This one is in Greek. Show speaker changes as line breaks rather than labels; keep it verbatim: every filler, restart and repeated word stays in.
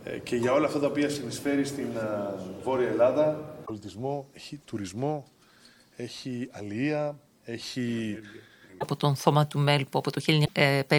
και για όλα αυτά τα οποία συνεισφέρει στην Βόρεια Ελλάδα. Πολιτισμό, έχει τουρισμό, έχει αλληλεία, έχει...
Από τον Θωμά του Μέλπο από το χίλια εννιακόσια